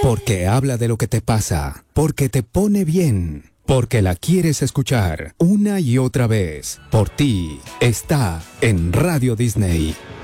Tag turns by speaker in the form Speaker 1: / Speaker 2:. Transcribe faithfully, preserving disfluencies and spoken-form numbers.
Speaker 1: Porque habla de lo que te pasa, porque te pone bien, porque la quieres escuchar una y otra vez. Por ti está en Radio Disney.